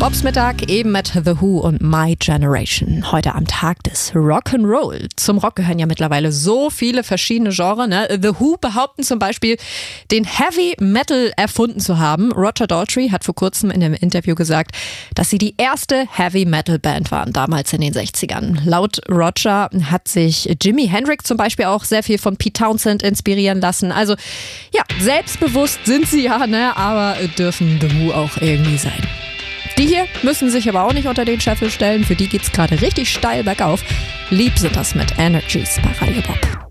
Bobs Mittag eben mit The Who und My Generation. Heute am Tag des Rock'n'Roll. Zum Rock gehören ja mittlerweile so viele verschiedene Genres. Ne? The Who behaupten zum Beispiel, den Heavy Metal erfunden zu haben. Roger Daltrey hat vor kurzem in einem Interview gesagt, dass sie die erste Heavy Metal Band waren, damals in den 60ern. Laut Roger hat sich Jimi Hendrix zum Beispiel auch sehr viel von Pete Townshend inspirieren lassen. Also ja, selbstbewusst sind sie ja, ne? Aber dürfen The Who auch irgendwie sein. Die hier müssen sich aber auch nicht unter den Scheffel stellen. Für die geht's gerade richtig steil bergauf. Lieb sind das mit Energies bei Radio Bob.